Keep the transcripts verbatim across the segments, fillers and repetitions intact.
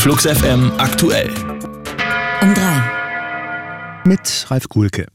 Flux F M aktuell. Um drei. Mit Ralf Kuhlke.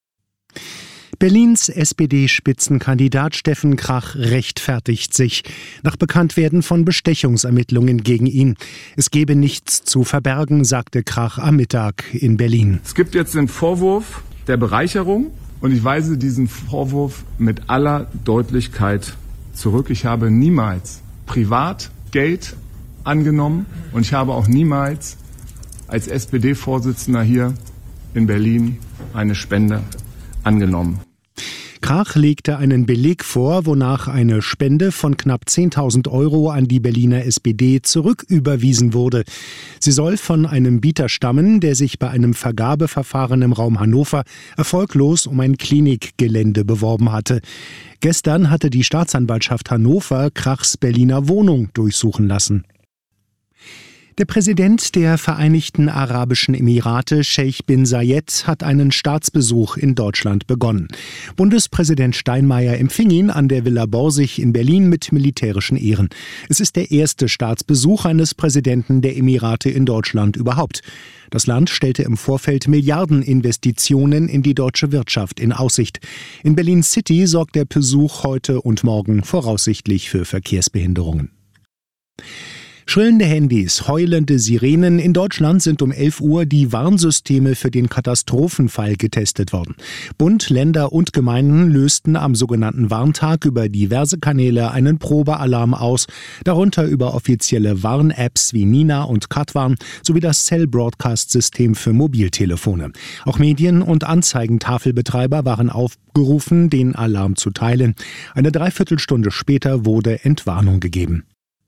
Berlins S P D-Spitzenkandidat Steffen Krach rechtfertigt sich nach Bekanntwerden von Bestechungsermittlungen gegen ihn. Es gebe nichts zu verbergen, sagte Krach am Mittag in Berlin. Es gibt jetzt den Vorwurf der Bereicherung und ich weise diesen Vorwurf mit aller Deutlichkeit zurück. Ich habe niemals privat Geld angenommen und ich habe auch niemals als S P D-Vorsitzender hier in Berlin eine Spende angenommen. Krach legte einen Beleg vor, wonach eine Spende von knapp zehntausend Euro an die Berliner S P D zurücküberwiesen wurde. Sie soll von einem Bieter stammen, der sich bei einem Vergabeverfahren im Raum Hannover erfolglos um ein Klinikgelände beworben hatte. Gestern hatte die Staatsanwaltschaft Hannover Krachs Berliner Wohnung durchsuchen lassen. Der Präsident der Vereinigten Arabischen Emirate, Scheich bin Zayed, hat einen Staatsbesuch in Deutschland begonnen. Bundespräsident Steinmeier empfing ihn an der Villa Borsig in Berlin mit militärischen Ehren. Es ist der erste Staatsbesuch eines Präsidenten der Emirate in Deutschland überhaupt. Das Land stellte im Vorfeld Milliardeninvestitionen in die deutsche Wirtschaft in Aussicht. In Berlin City sorgt der Besuch heute und morgen voraussichtlich für Verkehrsbehinderungen. Schrillende Handys, heulende Sirenen. In Deutschland sind um elf Uhr die Warnsysteme für den Katastrophenfall getestet worden. Bund, Länder und Gemeinden lösten am sogenannten Warntag über diverse Kanäle einen Probealarm aus, darunter über offizielle Warn-Apps wie Nina und Katwarn sowie das Cell-Broadcast-System für Mobiltelefone. Auch Medien- und Anzeigentafelbetreiber waren aufgerufen, den Alarm zu teilen. Eine Dreiviertelstunde später wurde Entwarnung gegeben.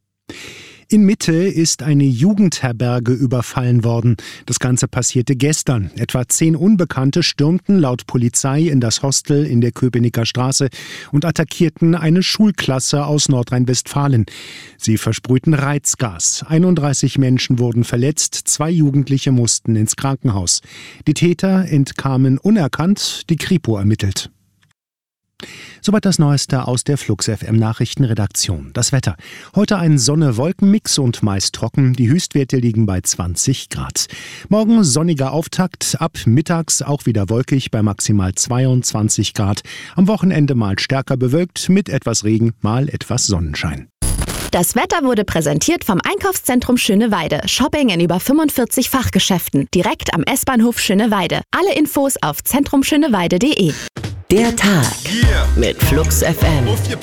In Mitte ist eine Jugendherberge überfallen worden. Das Ganze passierte gestern. Etwa zehn Unbekannte stürmten laut Polizei in das Hostel in der Köpenicker Straße und attackierten eine Schulklasse aus Nordrhein-Westfalen. Sie versprühten Reizgas. einunddreißig Menschen wurden verletzt, zwei Jugendliche mussten ins Krankenhaus. Die Täter entkamen unerkannt, die Kripo ermittelt. Soweit das Neueste aus der Flux F M Nachrichtenredaktion. Das Wetter. Heute ein Sonne-Wolken-Mix und meist trocken. Die Höchstwerte liegen bei zwanzig Grad. Morgen sonniger Auftakt. Ab mittags auch wieder wolkig bei maximal zweiundzwanzig Grad. Am Wochenende mal stärker bewölkt mit etwas Regen, mal etwas Sonnenschein. Das Wetter wurde präsentiert vom Einkaufszentrum Schöneweide. Shopping in über fünfundvierzig Fachgeschäften. Direkt am S-Bahnhof Schöneweide. Alle Infos auf zentrum schöneweide punkt de. Der Tag mit Flux F M.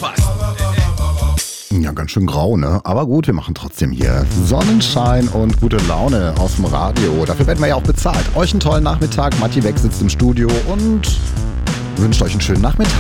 Ja, ganz schön grau, ne? Aber gut, wir machen trotzdem hier Sonnenschein und gute Laune aus dem Radio. Dafür werden wir ja auch bezahlt. Euch einen tollen Nachmittag. Matti Weck sitzt im Studio und wünscht euch einen schönen Nachmittag.